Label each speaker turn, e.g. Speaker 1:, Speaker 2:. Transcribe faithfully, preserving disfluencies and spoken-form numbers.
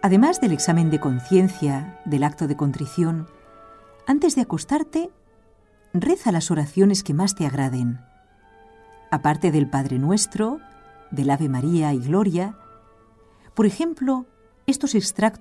Speaker 1: Además del examen de conciencia, del acto de contrición, antes de acostarte, reza las oraciones que más te agraden. Aparte del Padre Nuestro, del Ave María y Gloria, por ejemplo, estos extractos